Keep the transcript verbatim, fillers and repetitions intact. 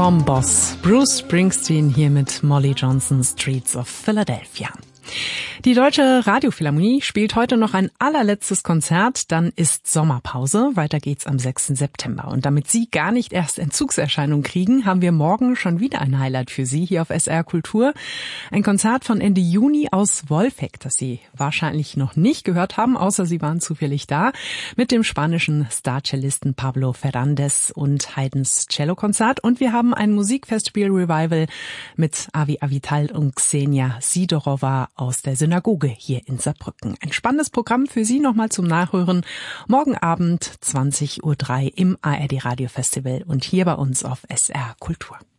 vom Boss Bruce Springsteen hier mit Molly Johnson, Streets of Philadelphia. Die Deutsche Radiophilharmonie spielt heute noch ein allerletztes Konzert, dann ist Sommerpause. Weiter geht's am sechsten September. Und damit Sie gar nicht erst Entzugserscheinungen kriegen, haben wir morgen schon wieder ein Highlight für Sie hier auf S R Kultur. Ein Konzert von Ende Juni aus Wolfegg, das Sie wahrscheinlich noch nicht gehört haben, außer Sie waren zufällig da, mit dem spanischen Star-Cellisten Pablo Fernández und Haydns Cellokonzert. Und wir haben ein Musikfestival-Revival mit Avi Avital und Xenia Sidorova aus der Synagoge hier in Saarbrücken. Ein spannendes Programm für Sie nochmal zum Nachhören. Morgen Abend zwanzig Uhr drei im A R D Radio Festival und hier bei uns auf S R Kultur.